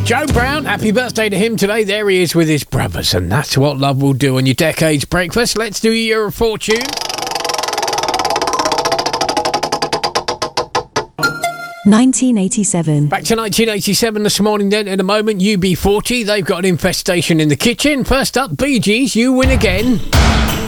Joe Brown, happy birthday to him today. There he is with his brothers, and that's what love will do on your Decades Breakfast. Let's do your fortune. 1987. Back to 1987 this morning then. In a moment, UB40. They've got an infestation in the kitchen. First up, Bee Gees, You Win Again.